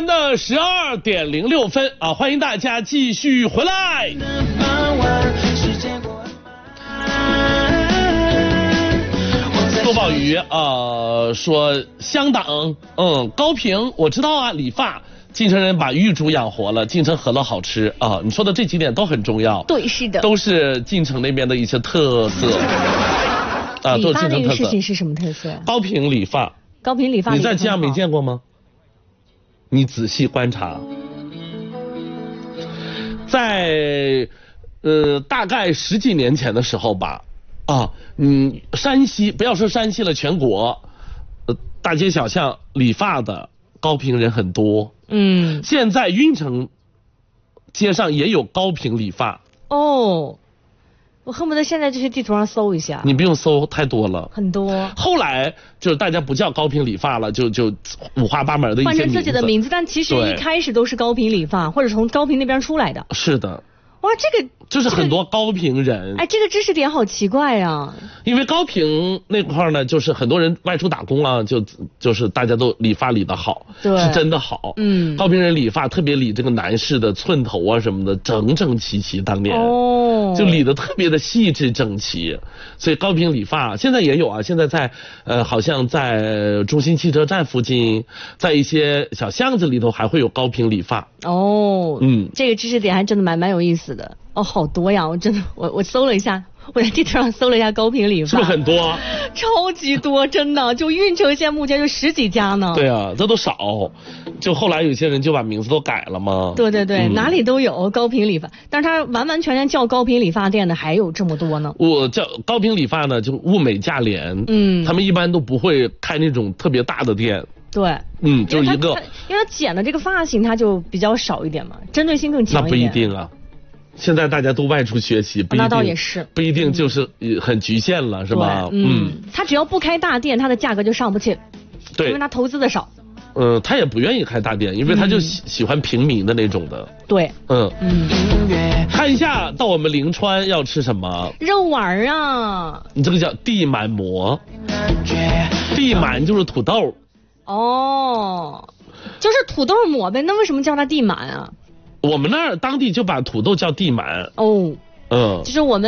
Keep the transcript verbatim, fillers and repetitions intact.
间的十二点零六分啊，欢迎大家继续回来。周宝瑜呃说香党嗯高平我知道啊，理发晋城人把玉竹养活了，晋城饸饹好吃啊，你说的这几点都很重要。 对，是的， 都是晋城那边的一些特色。啊， 理发那个事情是什么特色？ 高平理发。 高平理发， 你在街上没见过吗？你仔细观察，在呃大概十几年前的时候吧。啊，嗯，山西不要说山西了，全国，呃，大街小巷理发的高平人很多。嗯，现在运城街上也有高平理发。 哦，我恨不得现在就去地图上搜一下。 你不用搜，太多了， 很多。 后来就是大家不叫高平理发了，就就五花八门的一些名字， 换成自己的名字，但其实一开始都是高平理发，或者从高平那边出来的。 是的。 哇，这个就是很多高平人， 哎，这个知识点好奇怪啊！ 因为高平那块呢，就是很多人外出打工啊，就就是大家都理发理得好， 对， 是真的好。嗯，高平人理发特别理这个男士的寸头啊什么的，整整齐齐，当年哦，就理得特别的细致整齐。所以高平理发现在也有啊，现在在呃，好像在中心汽车站附近，在一些小巷子里头还会有高平理发。 哦，嗯，这个知识点还真的蛮蛮有意思的。哦，好多呀！我真的，我我搜了一下，我在地图上搜了一下高平理发， 是不是很多？ 超级多，真的，就运城县目前就十几家呢。 对啊，这都少，就后来有些人就把名字都改了嘛。 对对对，嗯、哪里都有高平理发，但是他完完全全叫高平理发店的还有这么多呢。 我叫高平理发呢，就物美价廉，嗯，他们一般都不会开那种特别大的店。 对， 嗯，就是一个， 因为他剪的这个发型，它就比较少一点嘛，针对性更强一点。 那不一定啊。现在大家都外出学习，不一定， 那倒也是， 不一定就是很局限了，嗯、是吧？ 嗯，他只要不开大店，他的价格就上不去， 对， 因为他投资的少。 呃，他也不愿意开大店，因为他就喜、嗯、喜欢平民的那种的。 对，嗯嗯。看一下到我们临川要吃什么？ 肉丸啊！ 你这个叫地满馍，地满就是土豆。 哦，就是土豆馍呗，那为什么叫它地满啊？ 我们那儿当地就把土豆叫地满。 哦， 嗯， 就是我们。